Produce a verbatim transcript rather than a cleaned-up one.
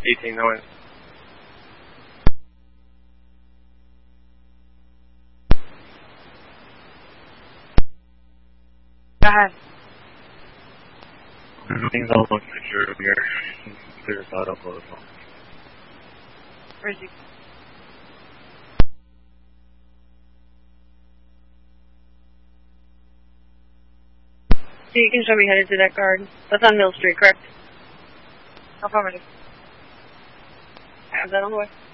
eighteen, no in. Go ahead. Everything's all looks secure over here. Clear thought up load. Where's he? So you can show me headed to that guard. That's on Mill Street, correct? Affirmative. I have that on the way.